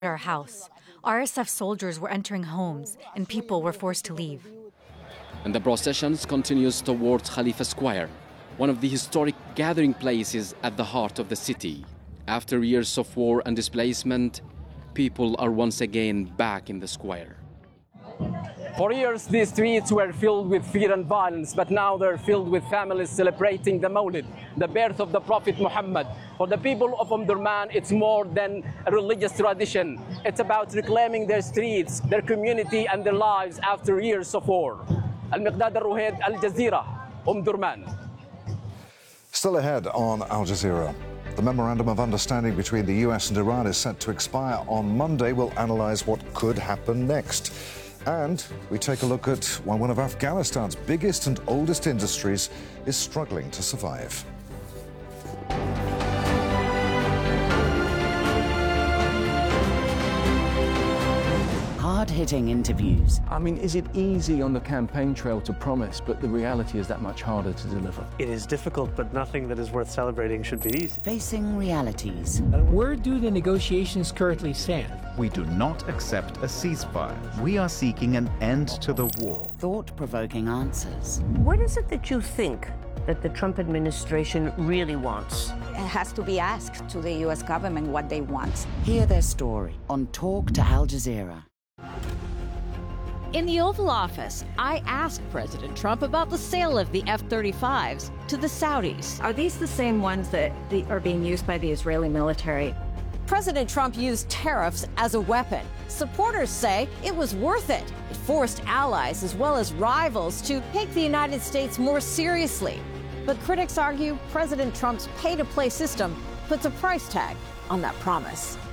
our house. RSF soldiers were entering homes, and people were forced to leave. And the processions continues towards Khalifa Square, one of the historic gathering places at the heart of the city. After years of war and displacement, people are once again back in the square. For years, these streets were filled with fear and violence, but now they're filled with families celebrating the Mawlid, the birth of the Prophet Muhammad. For the people of Omdurman, it's more than a religious tradition. It's about reclaiming their streets, their community, and their lives after years of war. Al-Miqdad Al-Ruhayd, Al Jazeera, Omdurman. Still ahead on Al Jazeera. The memorandum of understanding between the US and Iran is set to expire on Monday. We'll analyse what could happen next. And we take a look at why one of Afghanistan's biggest and oldest industries is struggling to survive. Hard-hitting interviews. I mean, is it easy on the campaign trail to promise, but the reality is that much harder to deliver? It is difficult, but nothing that is worth celebrating should be easy. Facing realities. Where do the negotiations currently stand? We do not accept a ceasefire. We are seeking an end to the war. Thought-provoking answers. What is it that you think that the Trump administration really wants? It has to be asked to the U.S. government what they want. Hear their story on Talk to Al Jazeera. In the Oval Office, I asked President Trump about the sale of the F-35s to the Saudis. Are these the same ones that are being used by the Israeli military? President Trump used tariffs as a weapon. Supporters say it was worth it. It forced allies as well as rivals to take the United States more seriously. But critics argue President Trump's pay-to-play system puts a price tag on that promise.